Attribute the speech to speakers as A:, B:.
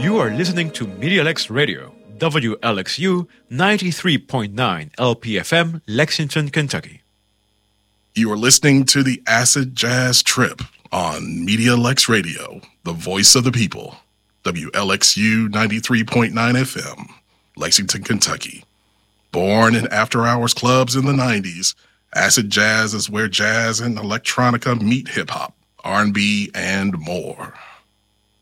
A: You are listening to MediaLex Radio, WLXU 93.9 LPFM, Lexington, Kentucky.
B: You are listening to the Acid Jazz Trip on MediaLex Radio, the voice of the people, WLXU 93.9 FM, Lexington, Kentucky. Born in after-hours clubs in the 90s, acid jazz is where jazz and electronica meet hip-hop, R&B, and more.